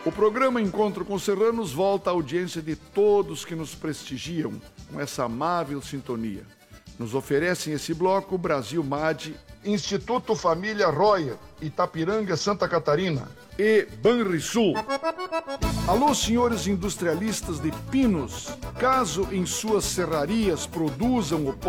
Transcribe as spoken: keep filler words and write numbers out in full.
O programa Encontro com Serranos volta à audiência de todos que nos prestigiam com essa amável sintonia. Nos oferecem esse bloco Brasil Mad, Instituto Família Royer, Itapiranga, Santa Catarina e Banrisul. Alô, senhores industrialistas de pinos, caso em suas serrarias produzam o